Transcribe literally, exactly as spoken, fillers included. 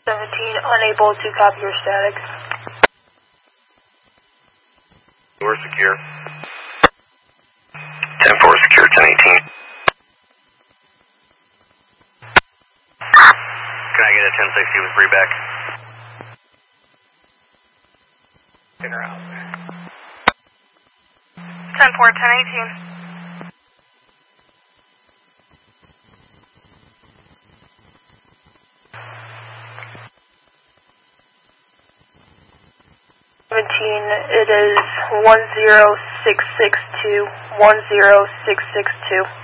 seventeen, unable to copy your static. We're secure. ten four secure, ten eighteen. Can I get a ten sixty with free back? In or out. ten four, ten eighteen. seventeen, it is one zero six six two, one zero six six two.